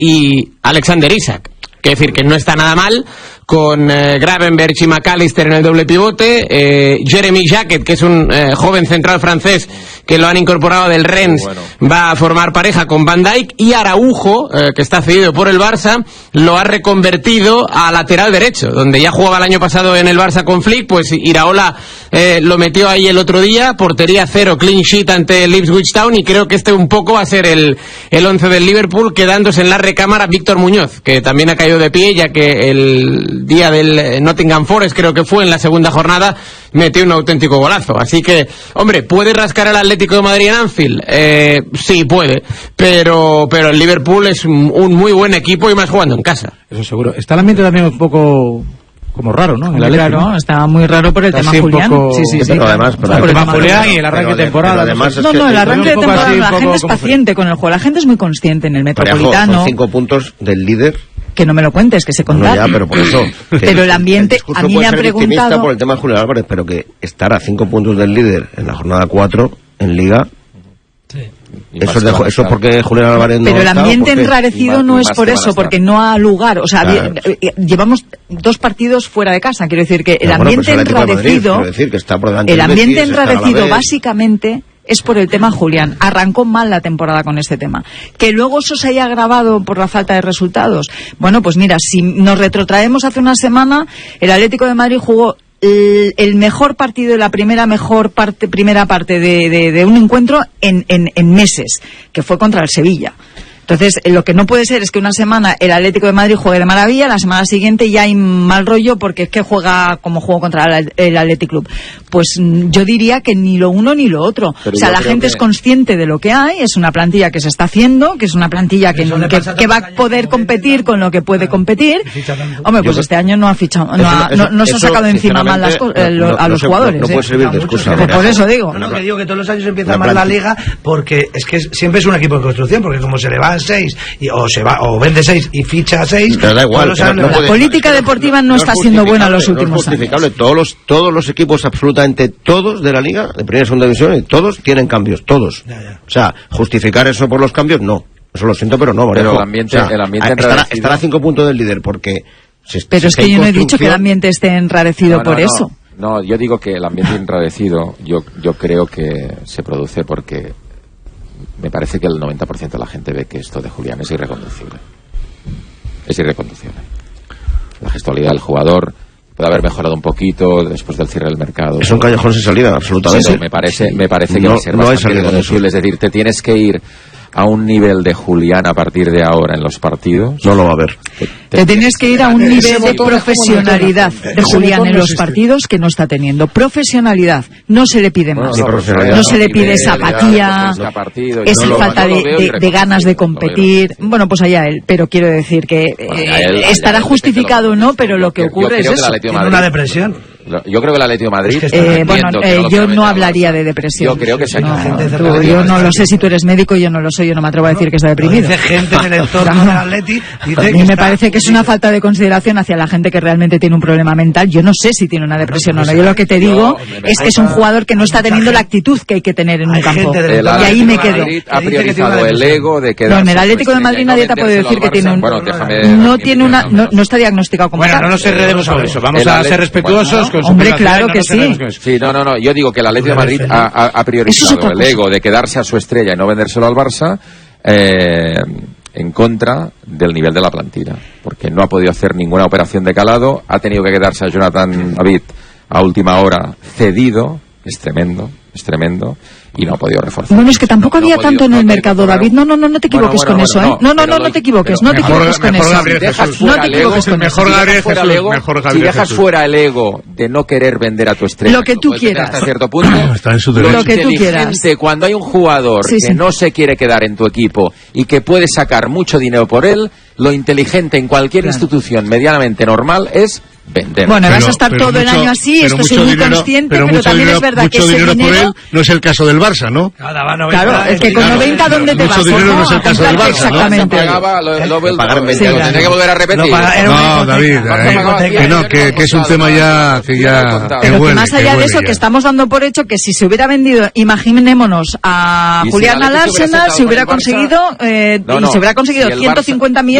y Alexander Isak. Quiere decir que no está nada mal, con Gravenberch y McAllister en el doble pivote, Jeremy Jacquet, que es un joven central francés que lo han incorporado del Rennes, va a formar pareja con Van Dijk, y Araujo, que está cedido por el Barça, lo ha reconvertido a lateral derecho, donde ya jugaba el año pasado en el Barça con Flick. Pues Iraola lo metió ahí el otro día, portería 0, clean sheet ante el Ipswich Town, y creo que este un poco va a ser el 11 del Liverpool, quedándose en la recámara Víctor Muñoz, que también ha caído de pie, ya que el día del Nottingham Forest, creo que fue en la segunda jornada, metió un auténtico golazo. Así que, hombre, ¿puede rascar al Atlético de Madrid en Anfield? Sí, puede, pero el Liverpool es un muy buen equipo, y más jugando en casa. Eso seguro. Está el ambiente también un poco como raro, ¿no? El Atlético, claro, ¿no? Está muy raro por el tema Julián. Poco... Sí. Pero además, por el tema Julián y el arranque de temporada. Además, el arranque de temporada, la gente es paciente con el juego. La gente es muy consciente en el Metropolitano. Son 5 puntos del líder. Que no me lo cuentes, que se contaron. No, ya, pero por eso. Pero el ambiente, a mí me han preguntado... por el tema de Julián Álvarez, pero que estar a 5 puntos del líder en la jornada 4 en Liga... Sí. Eso porque Julián Álvarez no... Pero el ambiente enrarecido no es por eso, porque no ha lugar. O sea, claro, llevamos 2 partidos fuera de casa. Quiero decir que el ambiente enrarecido... El ambiente enrarecido básicamente... es por el tema Julián. Arrancó mal la temporada con este tema. Que luego eso se haya agravado por la falta de resultados. Bueno, pues mira, si nos retrotraemos hace una semana, el Atlético de Madrid jugó el mejor partido de la primera parte de un encuentro en meses, que fue contra el Sevilla. Entonces, lo que no puede ser es que una semana el Atlético de Madrid juegue de maravilla, la semana siguiente ya hay mal rollo porque es que juega como juego contra el Athletic Club. Pues yo diría que ni lo uno ni lo otro. Pero o sea, la gente es consciente de lo que hay, es una plantilla que se está haciendo, que es una plantilla que va a poder competir con lo que puede competir. Hombre, pues este año no ha fichado, no se ha sacado encima mal a los jugadores. No puede servir de excusa. Por eso digo. No, que digo que todos los años empieza mal la Liga porque es que siempre es un equipo de construcción, porque como se le va 6 o vende 6 y ficha 6, pero da igual, la política deportiva no está siendo buena los últimos años. Todos los equipos, absolutamente todos de la Liga, de primera y segunda división, todos tienen cambios, todos. O sea, justificar eso por los cambios, no. Eso lo siento, pero no. Pero el ambiente estará a 5 puntos del líder porque... Pero es que yo no he dicho que el ambiente esté enrarecido por eso. No, yo digo que el ambiente enrarecido yo creo que se produce porque me parece que el 90% de la gente ve que esto de Julián es irreconducible. Es irreconducible. La gestualidad del jugador puede haber mejorado un poquito después del cierre del mercado. Es un callejón sin salida, absolutamente. Sí, me parece que va a ser bastante irreconducible. Es decir, te tienes que ir a un nivel de Julián a partir de ahora en los partidos. No lo va a haber. Te tienes que ir a un nivel de profesionalidad de Julián en los partidos que no está teniendo. Profesionalidad. No se le pide más. No se le pide esa apatía, esa falta de ganas de competir. Bueno, pues allá él. Pero quiero decir que estará justificado o no, pero lo que ocurre es eso. ¿Tiene una depresión? Yo creo que el Atlético de Madrid... yo no hablaría de depresión. Yo creo que yo no lo sé, si tú eres médico, yo no lo soy, yo no me atrevo a decir que está deprimido. Dice gente en el entorno del Atleti... A mí me parece que es una falta de consideración hacia la gente que realmente tiene un problema mental. Yo no sé si tiene una depresión o no. Yo lo que te digo es que es un jugador que no está teniendo la actitud que hay que tener en un campo. Y ahí me quedo. Ha priorizado el ego de quedarse. No, en el Atlético de Madrid nadie te puede decir que tiene un... No está diagnosticado como tal. Bueno, no nos enredemos sobre eso. Vamos a ser respetuosos con su... Hombre, claro que sí. Sí, no. Yo digo que el Atlético de Madrid ha priorizado el ego de quedarse a su estrella y no vendérselo al Barça en contra del nivel de la plantilla. Porque no ha podido hacer ninguna operación de calado. Ha tenido que quedarse a Jonathan David a última hora cedido. Es tremendo. Y no ha podido reforzar. Bueno, es que tampoco había tanto en el mercado, David. No te equivoques con eso, ¿eh? No te equivoques. No te equivoques con eso. No te equivoques con eso. Si dejas fuera el ego de no querer vender a tu estrella, lo que tú quieras. Hasta cierto punto, está en su derecho. Lo que tú quieras. Cuando hay un jugador que no se quiere quedar en tu equipo y que puedes sacar mucho dinero por él, lo inteligente en cualquier institución medianamente normal es vender. Bueno, vas a estar todo el año así, esto soy muy consciente, pero también es verdad que ese dinero por él no es el caso del Barça, ¿no? Claro, es que con 90 ¿dónde te vas? Mucho dinero no es el caso del Barça, exactamente. Tiene que volver a repetir. No, David, que es un tema ya que pero que más allá de eso, que estamos dando por hecho que si se hubiera vendido, imaginémonos a Julián al Arsenal, se hubiera conseguido 150 millones